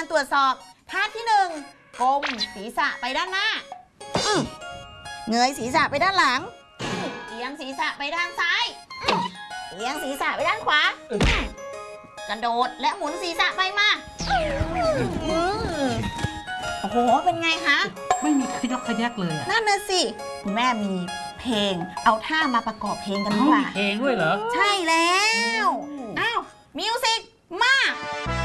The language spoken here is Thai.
การตรวจสอบท่าที่หนึ่งก้มศีรษะไปด้านหน้าเงยศีรษะไปด้านหลังเอียงศีรษะไปด้านซ้ายเอียงศีรษะไปด้านขวากระโดดและหมุนศีรษะไปมาโอ้โหเป็นไงคะไม่มีขยอกขยักเลยนั่นน่ะสิคุณแม่มีเพลงเอาท่ามาประกอบเพลงกันดีกว่าเพลงด้วยเหรอใช่แล้วอ้าวมิวสิกมา